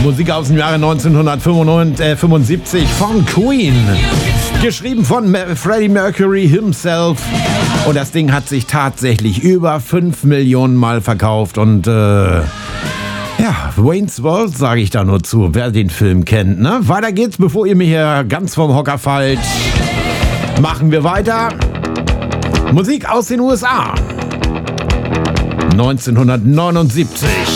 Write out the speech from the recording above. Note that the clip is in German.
Musik aus dem Jahre 1975 von Queen. Geschrieben von Freddie Mercury himself. Und das Ding hat sich tatsächlich über 5 Millionen Mal verkauft. Und ja, Wayne's World sage ich da nur zu, wer den Film kennt. Ne? Weiter geht's, bevor ihr mir hier ganz vom Hocker fallt. Machen wir weiter. Musik aus den USA. 1979.